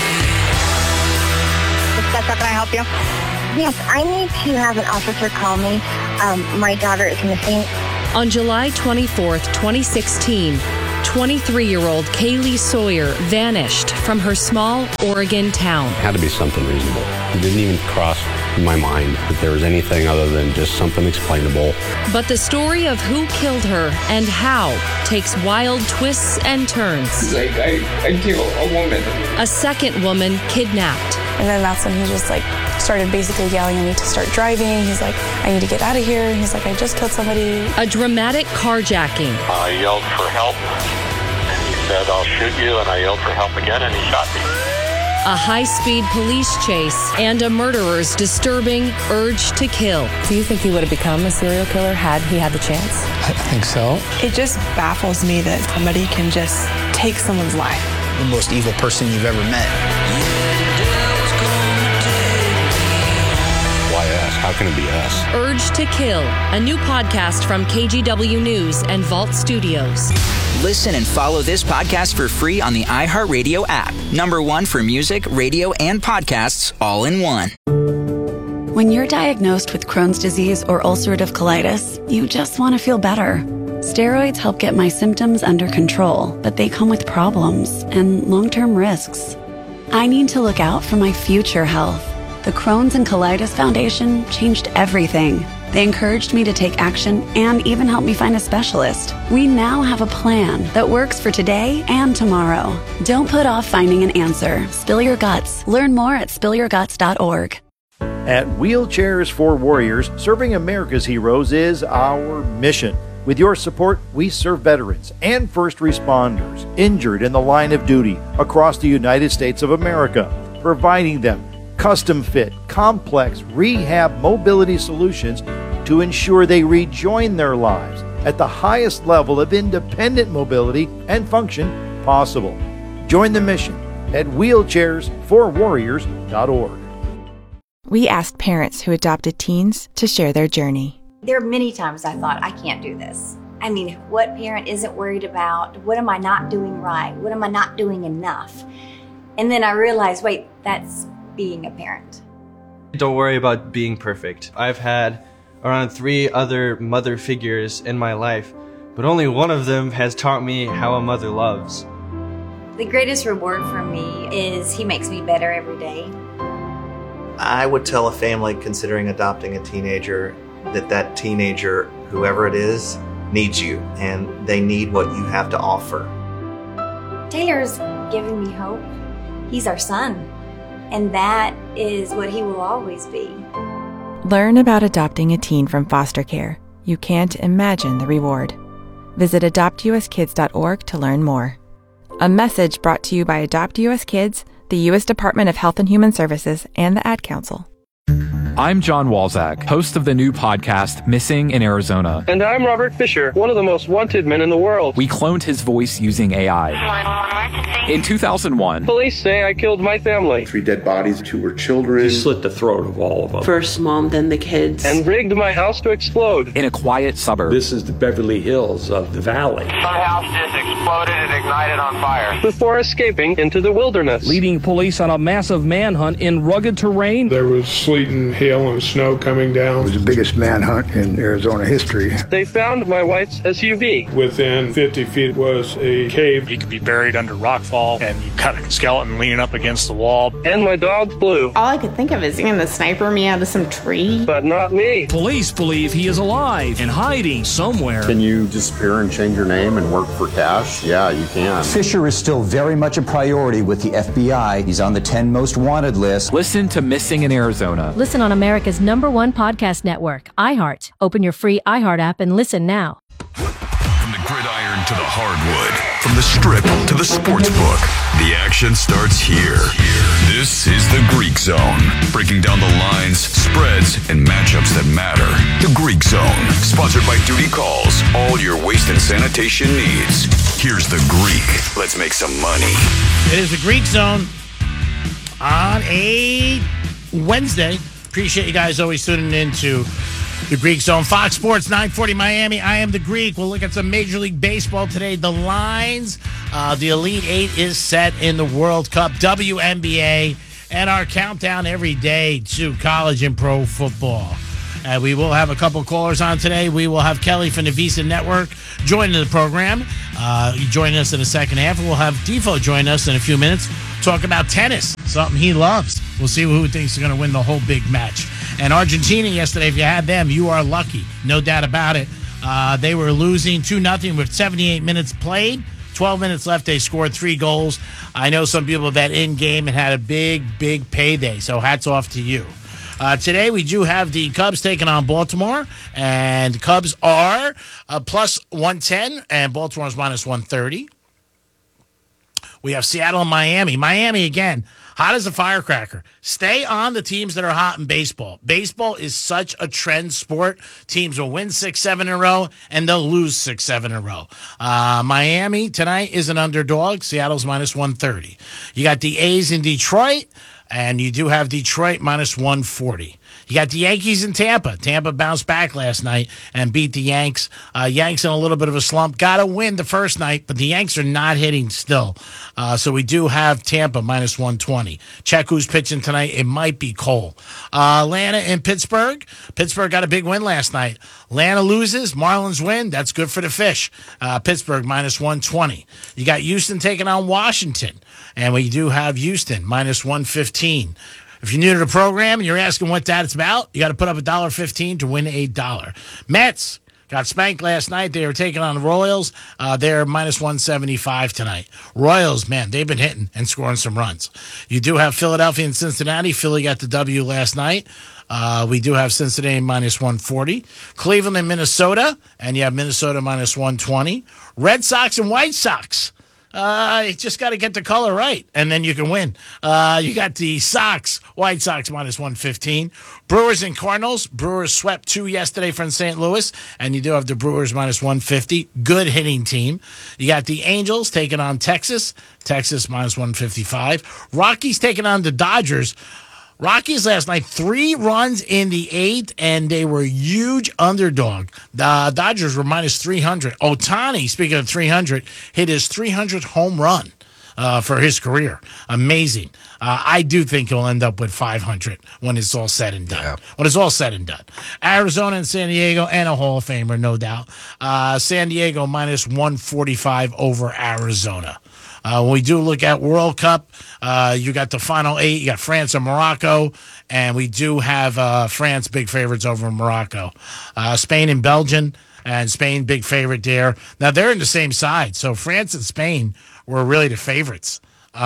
Can I help you? Yes, I need to have an officer call me. My daughter is missing. On July 24th, 2016, 23-year-old Kaylee Sawyer vanished from her small Oregon town. It had to be something reasonable. It didn't even cross my mind that there was anything other than just something explainable. But the story of who killed her and how takes wild twists and turns. Like, I killed a woman. A second woman kidnapped. And then that's when he just started basically yelling at me to start driving. He's like, I need to get out of here. And he's like, I just killed somebody. A dramatic carjacking. I yelled for help. And he said, I'll shoot you. And I yelled for help again, and he shot me. A high-speed police chase and a murderer's disturbing urge to kill. Do you think he would have become a serial killer had he had the chance? I think so. It just baffles me that somebody can just take someone's life. The most evil person you've ever met. Why us? How can it be us? Urge to Kill, a new podcast from KGW News and Vault Studios. Listen and follow this podcast for free on the iHeartRadio app. #1 for music, radio, and podcasts, all in one. When you're diagnosed with Crohn's disease or ulcerative colitis, you just want to feel better. Steroids help get my symptoms under control, but they come with problems and long-term risks. I need to look out for my future health. The Crohn's and Colitis Foundation changed everything. They encouraged me to take action and even helped me find a specialist. We now have a plan that works for today and tomorrow. Don't put off finding an answer. Spill your guts. Learn more at spillyourguts.org. At Wheelchairs for Warriors, serving America's heroes is our mission. With your support, we serve veterans and first responders injured in the line of duty across the United States of America, providing them custom-fit, complex rehab mobility solutions to ensure they rejoin their lives at the highest level of independent mobility and function possible. Join the mission at wheelchairsforwarriors.org. We asked parents who adopted teens to share their journey. There are many times I thought, I can't do this. I mean, what parent isn't worried about? What am I not doing right? What am I not doing enough? And then I realized, wait, that's being a parent. Don't worry about being perfect. I've had around 3 other mother figures in my life, but only one of them has taught me how a mother loves. The greatest reward for me is he makes me better every day. I would tell a family considering adopting a teenager that teenager, whoever it is, needs you, and they need what you have to offer. Taylor's giving me hope. He's our son. And that is what he will always be. Learn about adopting a teen from foster care. You can't imagine the reward. Visit adoptuskids.org to learn more. A message brought to you by Adopt US Kids, the U.S. Department of Health and Human Services, and the Ad Council. I'm John Walzak, host of the new podcast, Missing in Arizona. And I'm Robert Fisher, one of the most wanted men in the world. We cloned his voice using AI. In 2001, police say I killed my family. 3 dead bodies, 2 were children. He slit the throat of all of them. First mom, then the kids. And rigged my house to explode. In a quiet suburb. This is the Beverly Hills of the valley. Some house just exploded and ignited on fire. Before escaping into the wilderness. Leading police on a massive manhunt in rugged terrain. There was sleet and hail hail and snow coming down. It was the biggest manhunt in Arizona history. They found my wife's SUV. Within 50 feet was a cave. He could be buried under rockfall, and you got a skeleton leaning up against the wall. And my dog's blue. All I could think of is seeing the sniper me out of some tree. But not me. Police believe he is alive and hiding somewhere. Can you disappear and change your name and work for cash? Yeah, you can. Fisher is still very much a priority with the FBI. He's on the 10 most wanted list. Listen to Missing in Arizona. Listen on America's #1 podcast network, iHeart. Open your free iHeart app and listen now. From the gridiron to the hardwood, from the strip to the sports book, the action starts here. This is the Greek Zone, breaking down the lines, spreads, and matchups that matter. The Greek Zone, sponsored by Duty Calls, all your waste and sanitation needs. Here's the Greek. Let's make some money. It is the Greek Zone on a Wednesday. Appreciate you guys always tuning into the Greek Zone. Fox Sports 940 Miami. I am the Greek. We'll look at some Major League Baseball today. The lines, the Elite Eight is set in the World Cup, WNBA, and our countdown every day to college and pro football. We will have a couple callers on today. We will have Kelly from the Visa Network joining the program. Joining us in the second half. We'll have Defo join us in a few minutes. Talk about tennis, something he loves. We'll see who thinks is going to win the whole big match. And Argentina yesterday, if you had them, you are lucky. No doubt about it. They were losing 2-0 with 78 minutes played. 12 minutes left. They scored 3 goals. I know some people bet in-game and had a big, big payday. So hats off to you. Today, we do have the Cubs taking on Baltimore, and the Cubs are plus 110, and Baltimore's minus 130. We have Seattle and Miami. Miami, again, hot as a firecracker. Stay on the teams that are hot in baseball. Baseball is such a trend sport. Teams will win 6-7 in a row, and they'll lose 6-7 in a row. Miami tonight is an underdog. Seattle's minus 130. You got the A's in Detroit. And you do have Detroit minus 140. You got the Yankees in Tampa. Tampa bounced back last night and beat the Yanks. Yanks in a little bit of a slump. Got to win the first night, but the Yanks are not hitting still. So we do have Tampa minus 120. Check who's pitching tonight. It might be Cole. Atlanta and Pittsburgh. Pittsburgh got a big win last night. Atlanta loses. Marlins win. That's good for the fish. Pittsburgh minus 120. You got Houston taking on Washington. And we do have Houston minus 115. If you're new to the program and you're asking what that's about, you got to put up $1.15 to win $8. Mets got spanked last night. They were taking on the Royals. They're minus 175 tonight. Royals, man, they've been hitting and scoring some runs. You do have Philadelphia and Cincinnati. Philly got the W last night. We do have Cincinnati minus 140. Cleveland and Minnesota. And you have Minnesota minus 120. Red Sox and White Sox. You just got to get the color right, and then you can win. You got the White Sox minus 115. Brewers and Cardinals. Brewers swept 2 yesterday from St. Louis, and you do have the Brewers minus 150. Good hitting team. You got the Angels taking on Texas. Texas minus 155. Rockies taking on the Dodgers. Rockies last night, 3 runs in the 8th, and they were huge underdog. The Dodgers were minus 300. Ohtani, speaking of 300, hit his 300th home run for his career. Amazing. I do think he'll end up with 500 when it's all said and done. Yeah. When it's all said and done. Arizona and San Diego, and a Hall of Famer, no doubt. San Diego minus 145 over Arizona. When we do look at World Cup, you got the final 8. You got France and Morocco, and we do have France big favorites over Morocco. Spain and Belgium, and Spain big favorite there. Now, they're in the same side, so France and Spain were really the favorites.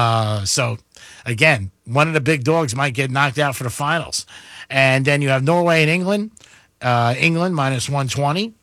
So, again, one of the big dogs might get knocked out for the finals. And then you have Norway and England. England minus 120.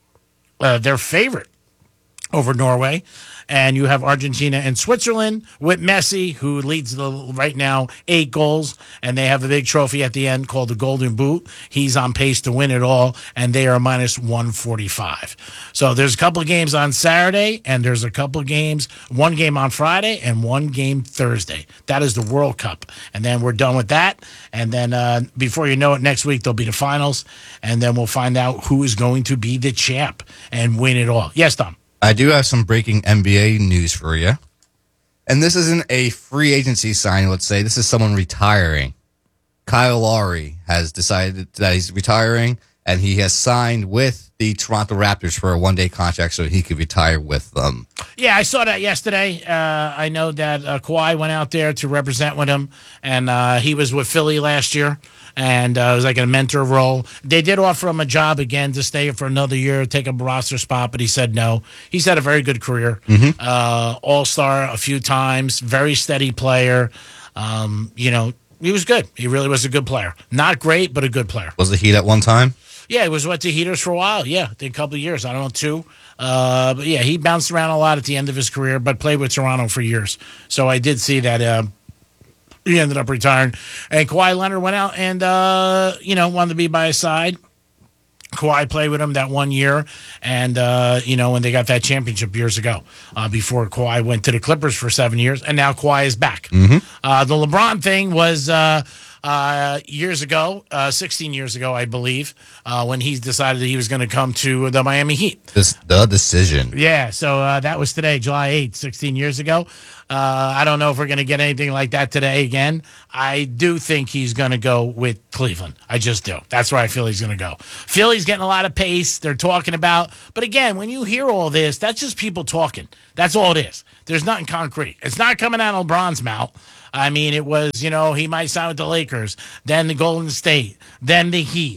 Their favorite over Norway. And you have Argentina and Switzerland with Messi, who leads right now 8 goals. And they have a big trophy at the end called the Golden Boot. He's on pace to win it all, and they are minus 145. So there's a couple of games on Saturday, and there's a couple of games, 1 game on Friday and 1 game Thursday. That is the World Cup. And then we're done with that. And then before you know it, next week there'll be the finals. And then we'll find out who is going to be the champ and win it all. Yes, Tom. I do have some breaking NBA news for you. And this isn't a free agency signing, let's say. This is someone retiring. Kyle Lowry has decided that he's retiring, and he has signed with the Toronto Raptors for a one-day contract so he could retire with them. Yeah, I saw that yesterday. I know that Kawhi went out there to represent with him, and he was with Philly last year, and it was like a mentor role. They did offer him a job again to stay for another year, take a roster spot, but he said no. He's had a very good career. All-star a few times, very steady player. He was good. He really was a good player. Not great, but a good player. Was the Heat at one time? Yeah, he was with the Heaters for a while. Yeah, a couple of years. I don't know, 2. But yeah, he bounced around a lot at the end of his career, but played with Toronto for years. So I did see that he ended up retiring. And Kawhi Leonard went out and, wanted to be by his side. Kawhi played with him that 1 year, and, when they got that championship years ago, before Kawhi went to the Clippers for 7 years, and now Kawhi is back. The LeBron thing was years ago, 16 years ago, I believe, when he decided that he was going to come to the Miami Heat. The decision. Yeah, so that was today, July 8th, 16 years ago. I don't know if we're going to get anything like that today again. I do think he's going to go with Cleveland. I just do. That's where I feel he's going to go. Philly's getting a lot of pace. They're talking about. But again, when you hear all this, that's just people talking. That's all it is. There's nothing concrete. It's not coming out of LeBron's mouth. I mean, it was, he might sign with the Lakers, then the Golden State, then the Heat,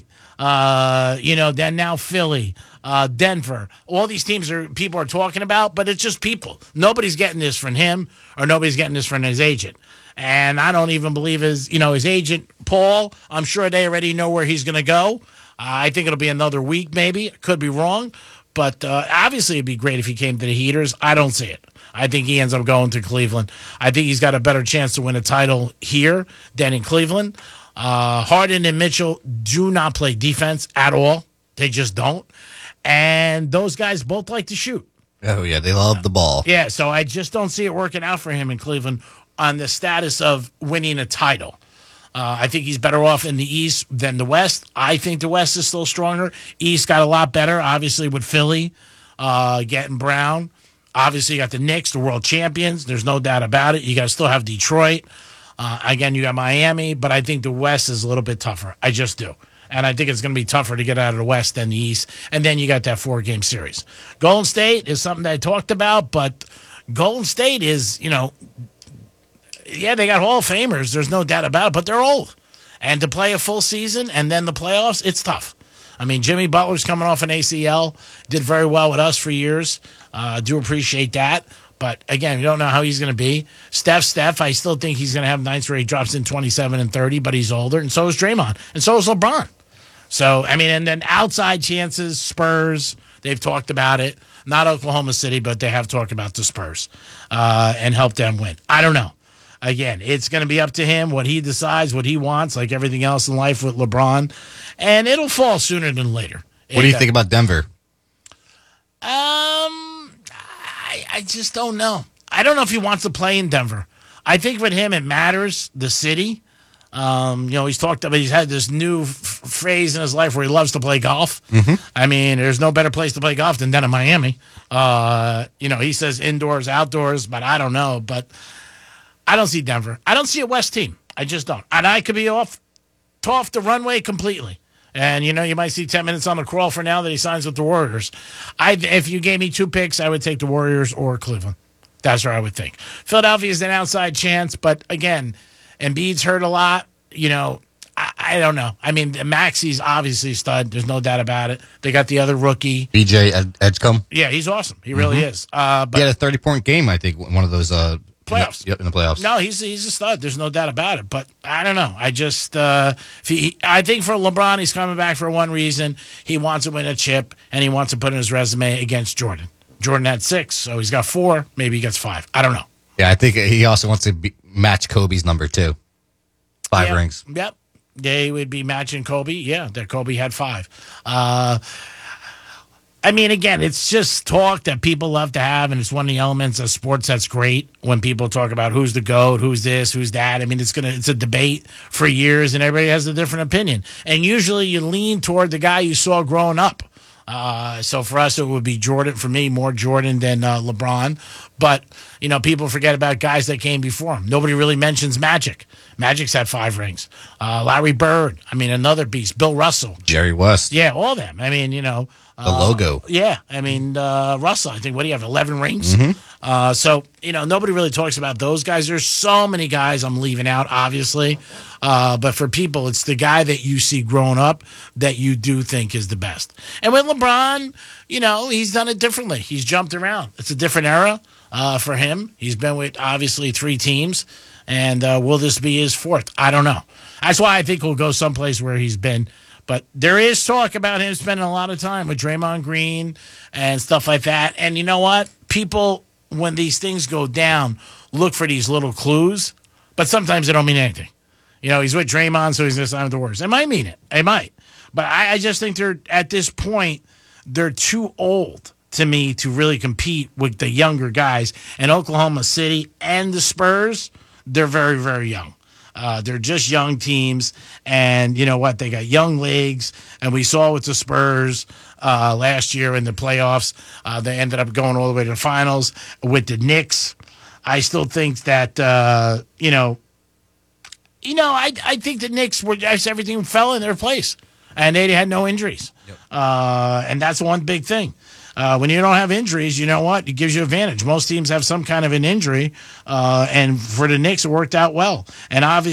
then now Philly, Denver. All these teams people are talking about, but it's just people. Nobody's getting this from him, or nobody's getting this from his agent. And I don't even believe his agent, Paul. I'm sure they already know where he's going to go. I think it'll be another week, maybe. Could be wrong. But obviously, it'd be great if he came to the Heaters. I don't see it. I think he ends up going to Cleveland. I think he's got a better chance to win a title here than in Cleveland. Harden and Mitchell do not play defense at all. They just don't. And those guys both like to shoot. Oh, yeah, they love the ball. Yeah, so I just don't see it working out for him in Cleveland on the status of winning a title. I think he's better off in the East than the West. I think the West is still stronger. East got a lot better, obviously, with Philly getting Brown. Obviously, you got the Knicks, the world champions. There's no doubt about it. You got to still have Detroit. Again, you got Miami, but I think the West is a little bit tougher. I just do. And I think it's going to be tougher to get out of the West than the East. And then you got that 4-game series. Golden State is something that I talked about, but Golden State is, they got Hall of Famers. There's no doubt about it, but they're old. And to play a full season and then the playoffs, it's tough. I mean, Jimmy Butler's coming off an ACL, did very well with us for years. Do appreciate that. But, again, you don't know how he's going to be. Steph, I still think he's going to have nights where he drops in 27 and 30, but he's older, and so is Draymond, and so is LeBron. So, I mean, and then outside chances, Spurs, they've talked about it. Not Oklahoma City, but they have talked about the Spurs and help them win. I don't know. Again, it's going to be up to him, what he decides, what he wants, like everything else in life with LeBron. And it'll fall sooner than later. What do you think about Denver? I just don't know. I don't know if he wants to play in Denver. I think with him, it matters, the city. He's talked about, he's had this new phrase in his life where he loves to play golf. I mean, there's no better place to play golf than down in Miami. He says indoors, outdoors, but I don't know. But I don't see Denver. I don't see a West team. I just don't. And I could be off the runway completely. And, you might see 10 minutes on the crawl for now that he signs with the Warriors. If you gave me 2 picks, I would take the Warriors or Cleveland. That's where I would think. Philadelphia is an outside chance, but, again, Embiid's hurt a lot. I don't know. I mean, Maxi's obviously a stud. There's no doubt about it. They got the other rookie. BJ Edgecombe. Yeah, he's awesome. He really is. But he had a 30-point game, I think, one of those playoffs. In the playoffs. No, he's a stud. There's no doubt about it. But I don't know. I just I think for LeBron, he's coming back for one reason. He wants to win a chip, and he wants to put in his resume against Jordan. Jordan had 6, so he's got 4. Maybe he gets 5. I don't know. Yeah, I think he also wants to match Kobe's number 2. 5 rings. Yep. They would be matching Kobe. Yeah, that Kobe had 5. I mean, again, it's just talk that people love to have, and it's one of the elements of sports that's great when people talk about who's the GOAT, who's this, who's that. I mean, it's a debate for years, and everybody has a different opinion. And usually you lean toward the guy you saw growing up. So for us, it would be Jordan. For me, more Jordan than LeBron. But, people forget about guys that came before him. Nobody really mentions Magic. Magic's had 5 rings. Larry Bird. Another beast. Bill Russell. Jerry West. Yeah, all of them. The logo. Yeah. Russell, I think, what do you have, 11 rings? Mm-hmm. So, nobody really talks about those guys. There's so many guys I'm leaving out, obviously. But for people, it's the guy that you see growing up that you do think is the best. And with LeBron, he's done it differently. He's jumped around. It's a different era for him. He's been with, obviously, 3 teams. And will this be his 4th? I don't know. That's why I think he'll go someplace where he's been. But there is talk about him spending a lot of time with Draymond Green and stuff like that. And you know what? People, when these things go down, look for these little clues. But sometimes they don't mean anything. He's with Draymond, so he's going to sign with the Warriors. It might mean it. It might. But I just think at this point, they're too old to me to really compete with the younger guys. And Oklahoma City and the Spurs, they're very, very young. They're just young teams, and you know what? They got young legs, and we saw with the Spurs last year in the playoffs. They ended up going all the way to the finals with the Knicks. I still think that, I think the Knicks everything fell in their place, and they had no injuries. Yep. And that's one big thing. When you don't have injuries, you know what? It gives you an advantage. Most teams have some kind of an injury, and for the Knicks, it worked out well. And obviously,